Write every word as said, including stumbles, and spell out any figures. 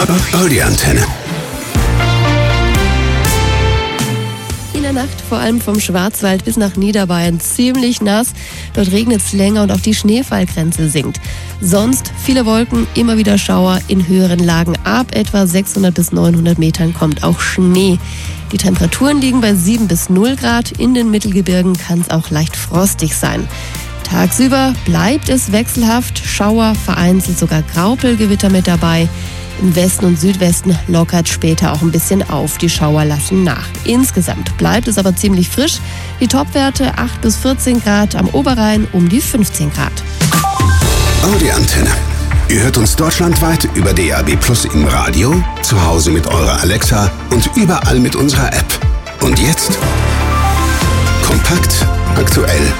Die Antenne. In der Nacht vor allem vom Schwarzwald bis nach Niederbayern ziemlich nass. Dort regnet es länger und auch die Schneefallgrenze sinkt. Sonst viele Wolken, immer wieder Schauer. In höheren Lagen ab etwa sechshundert bis neunhundert Metern kommt auch Schnee. Die Temperaturen liegen bei sieben bis null Grad. In den Mittelgebirgen kann es auch leicht frostig sein. Tagsüber bleibt es wechselhaft. Schauer, vereinzelt sogar Graupelgewitter mit dabei. Im Westen und Südwesten lockert später auch ein bisschen auf. Die Schauer lassen nach. Insgesamt bleibt es aber ziemlich frisch. Die Topwerte acht bis vierzehn Grad, am Oberrhein um die fünfzehn Grad. Die Antenne. Ihr hört uns deutschlandweit über D A B Plus im Radio, zu Hause mit eurer Alexa und überall mit unserer App. Und jetzt? Kompakt, aktuell,